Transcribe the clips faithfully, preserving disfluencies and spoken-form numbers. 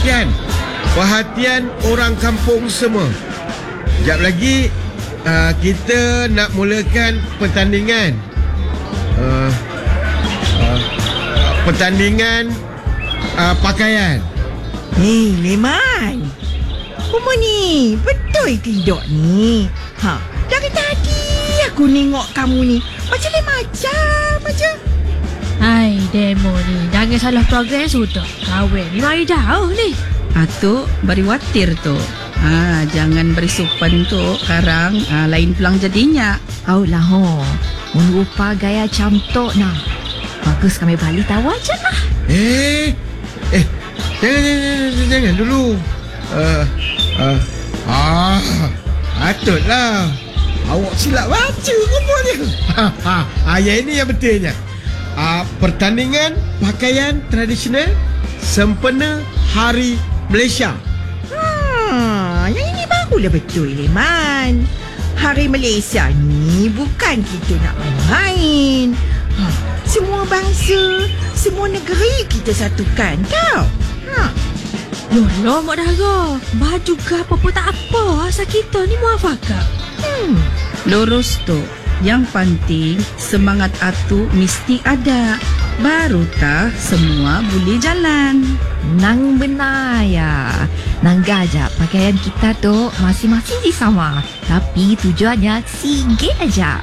perhatian. Perhatian orang kampung semua. Sekejap lagi uh, kita nak mulakan pertandingan. Uh, uh, pertandingan uh, pakaian. Hei, Leman. Apa ni? Betul tidak ni? Ha, dari tadi aku nengok kamu ni macam lain macam aja. Hai, demo ni. Jangan salah program sudah. Kahwin ni mari jauh ni. Atuk beri watir tu. Ha, jangan beri sopan tu. Sekarang ha, lain pulang jadinya. Au lah ho. Mun rupa gaya cantik nah. Bagus kami balik tahu aja lah. Eh, eh, jangan, jangan, jangan, jangan dulu. Uh, uh, ah, patutlah. Awak silap baca rupanya. Ha, ha, ha, yang ini yang betulnya. Uh, pertandingan pakaian tradisional sempena Hari Malaysia. Ha, yang ini barulah betul, Leman. Hari Malaysia ni bukan kita nak main. Ha, semua bangsa, semua negeri kita satukan, tau. Ha. Loh, Mak Dara. Baju ke apa-apa tak apa. Asal kita ni muafakat. Hmm. Lurus tu. Yang penting semangat atuk mesti ada. Baru tah semua boleh jalan. Nang benar ya. Nang gajak pakaian kita tu masing-masing si sama. Tapi tujuannya sikit aja.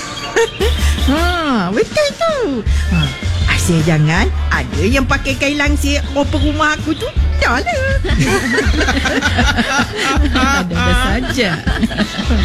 Ha, betul tu. Ha, asyik jangan ada yang pakai kain langsir rupa rumah aku tu. Dah lah. Ada-ada saja.